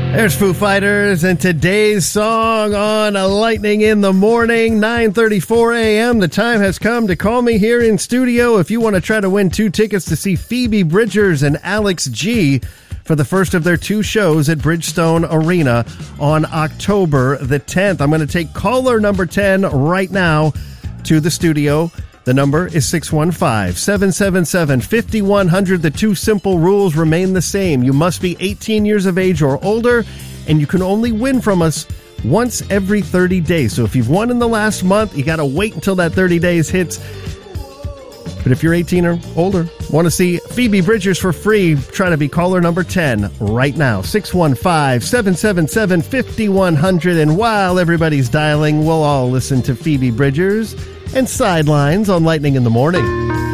There's Foo Fighters, and today's song on Lightning in the Morning, 9:34 a.m. The time has come to call me here in studio if you want to try to win 2 tickets to see Phoebe Bridgers and Alex G for the first of their 2 shows at Bridgestone Arena on October the 10th. I'm going to take caller number 10 right now to the studio. The number is 615-777-5100. The 2 simple rules remain the same. You must be 18 years of age or older, and you can only win from us once every 30 days. So if you've won in the last month, you got to wait until that 30 days hits. But if you're 18 or older, want to see Phoebe Bridgers for free, try to be caller number 10 right now. 615-777-5100. And while everybody's dialing, we'll all listen to Phoebe Bridgers and Sidelines on Lightning in the Morning.